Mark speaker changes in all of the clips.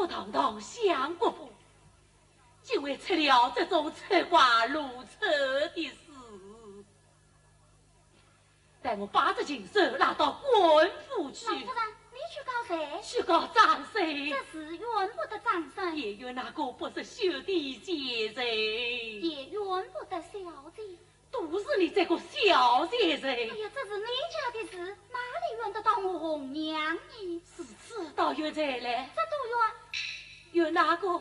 Speaker 1: 我堂堂相国府，竟会出了这种扯瓜如扯的事。待我把这禽兽拉到官府去。
Speaker 2: 老夫人，你去告谁？
Speaker 1: 去告长谁？
Speaker 2: 这事怨不得长生，
Speaker 1: 也有那个不是兄弟姐人，
Speaker 2: 也怨不得小姐。
Speaker 1: 都是你这个小姐人。
Speaker 2: 哎呀，这是你家的事，哪里怨得到我红娘呢？
Speaker 1: 是知道有这来，
Speaker 2: 这都怨，
Speaker 1: 有哪个？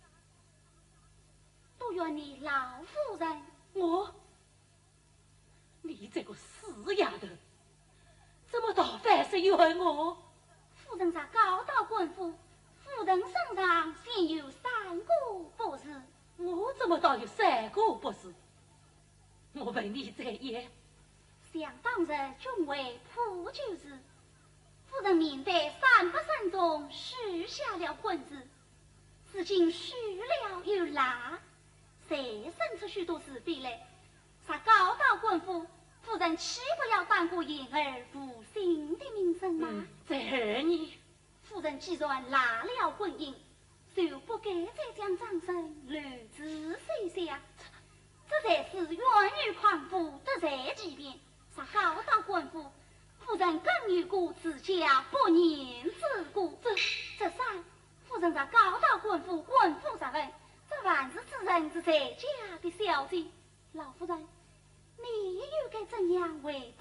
Speaker 2: 都怨你老夫人。
Speaker 1: 我，你这个死丫头，怎么倒反是怨我？
Speaker 2: 夫人在高道官府，夫人身上现有3个不是。
Speaker 1: 我怎么倒有3个不是？我问你这言，
Speaker 2: 想当日君为普救时，夫人面对3不慎重许下了婚字，如今许了又拉，谁生出许多是非来？在高道官府，夫人岂不要当过言而负心的名声吗？
Speaker 1: 这儿呢？
Speaker 2: 夫人既然拉了婚姻，就不该再将长生乱子谁下。这才是冤狱狂妇得罪几遍，在高道官府，夫人更有过自家不念之过。这三，夫人在高道官府官府上任，这万事之人是在家的小姐。老夫人，你又该怎样为？